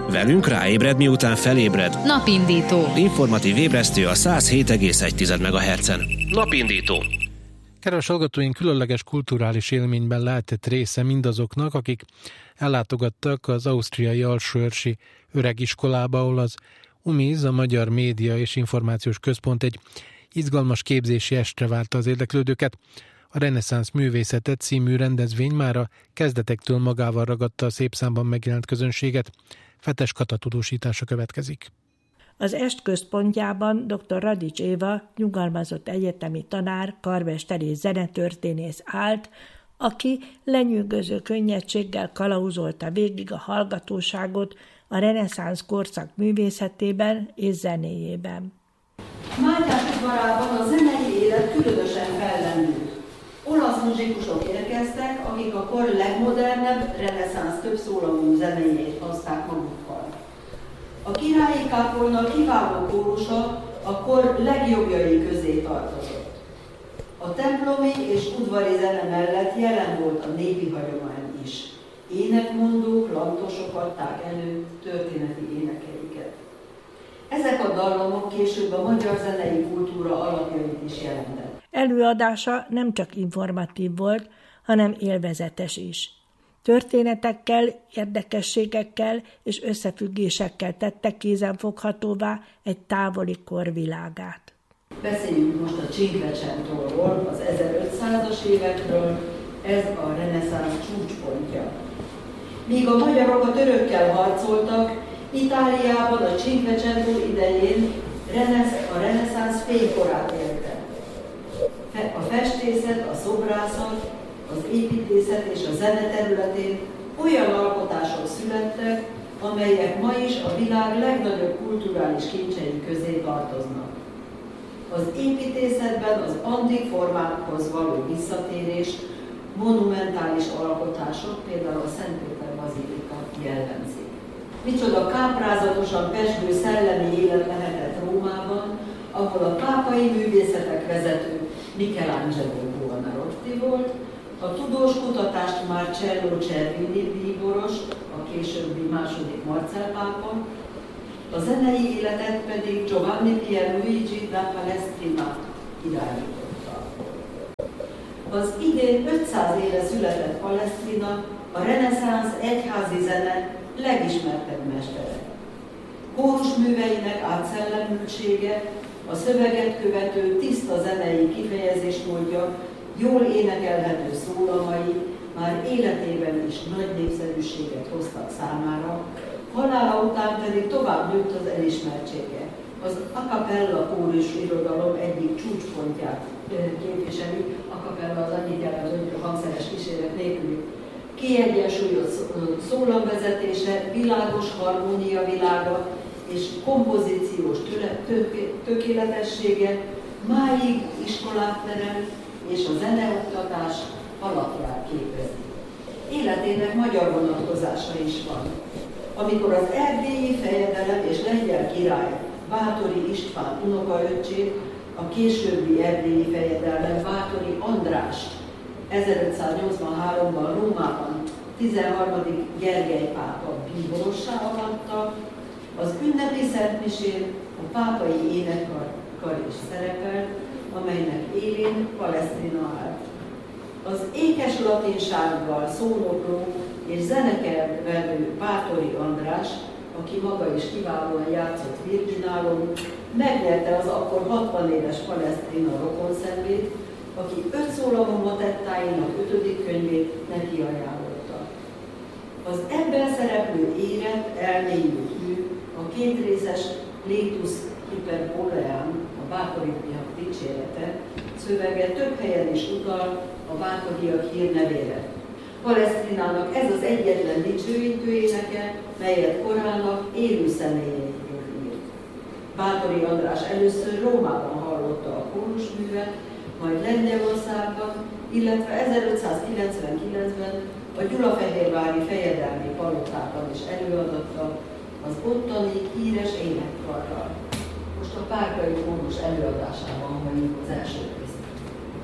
Velünk ráébred, miután felébred. Napindító. Informatív ébresztő a 107,1 MHz-en. Napindító. Kedves hallgatóink, különleges kulturális élményben lehetett része mindazoknak, akik ellátogattak az ausztriai Alsóörsi öregiskolába, ahol az UMIZ, a Magyar Média és Információs Központ egy izgalmas képzési estre várta az érdeklődőket. A Reneszánsz művészete című rendezvény már a kezdetektől magával ragadta a szép számban megjelent közönséget. Fetes Kata tudósítása következik. Az est központjában dr. Radics Éva, nyugalmazott egyetemi tanár, karmester és zenetörténész állt, aki lenyűgöző könnyedséggel kalauzolta végig a hallgatóságot a reneszánsz korszak művészetében és zenéjében. Mátyás udvarában a zenei élet különösen fellendült. Olasz muzsikusok érkeztek, akik a kor legmodernebb, reneszánsz többszólamú zenéjét hozták magukkal. A királyi kápolna kiváló kórusa a kor legjobbjai közé tartozott. A templomi és udvari zene mellett jelen volt a népi hagyomány is. Énekmondók, lantosok adták elő történeti énekeiket. Ezek a dallamok később a magyar zenei kultúra alapjait is jelentették. Előadása nem csak informatív volt, hanem élvezetes is. Történetekkel, érdekességekkel és összefüggésekkel tette kézenfoghatóvá egy távoli kor világát. Beszéljünk most a Cinquecentóról, az 1500-as évekről, ez a reneszánsz csúcspontja. Míg a magyarok a törökkel harcoltak, Itáliában a Cinquecento idején a reneszánsz fénykorát élte. A festészet, a szobrászat, az építészet és a zene területén olyan alkotások születtek, amelyek ma is a világ legnagyobb kulturális kincsei közé tartoznak. Az építészetben az antik formákhoz való visszatérés, monumentális alkotások, például a Szent Péter bazilika jellemzik. Micsoda káprázatosan pezsgő szellemi élet lehetett Rómában, ahol a pápai művészetek vezető Michelangelo Buonarroti volt, a tudós kutatást Marcello Cervini bíboros, a későbbi második Marcell pápa, a zenei életet pedig Giovanni Pierluigi da Palestrina irányította. Az idén 500 éve született Palestrina a reneszánsz egyházi zene legismertebb mestere. Kórusműveinek átszellemültsége, a szöveget követő tiszta zenei kifejezésmódja, jól énekelhető szólamai már életében is nagy népszerűséget hoztak számára, halála után pedig tovább nőtt az elismertsége. Az a cappella kórus irodalom egyik csúcspontját képviseli. A cappella az annyit jelent, hogy a hangszeres kíséret nélküli kiegyensúlyozott szólamvezetése, világos harmónia világa és kompozíciós tökéletessége máig iskolát terem és a zeneoktatás alapját képezi. Életének magyar vonatkozása is van. Amikor az erdélyi fejedelem és lengyel király Báthori István unokaöccsét, a későbbi erdélyi fejedelem Báthori Andrást 1583-ban Rómában 13. Gergely pápa bíborossá avatta, az ünnepi szentmisén a pápai énekkar is szerepelt, amelynek élén Palestrina állt. Az ékes latinsággal szónokló és zenekelvelő Báthori András, aki maga is kiválóan játszott virginálon, megnyerte az akkor 60 éves Palestrina rokonszenvét, aki 5 szólamú motettáinak 5. könyvét neki ajánlotta. Az ebben szereplő érett, elmélyült mű, a kétrészes Létus Hyperborean, a báthoriak dicsérete, szövege több helyen is utal a báthoriak hírnevére. Palestrinának ez az egyetlen dicsőítő éneke, melyet korának élő személyeiről írt. Báthori András először Rómában hallotta a kórusművet, majd Lengyelországban, illetve 1599-ben a gyulafehérvári fejedelmi palotában is előadatta az ottani híres énekkarral. Most a Párkai kórus előadásában halljuk az első